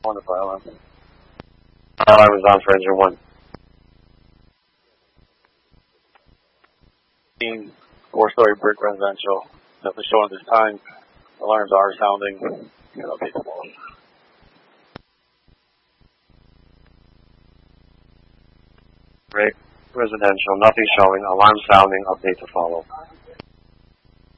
On the fire alarm. Alarm is on for engine 1. 4-story brick residential. Nothing showing at this time. Alarms are sounding. Update to follow. Brick residential. Nothing showing. Alarm sounding. Update to follow.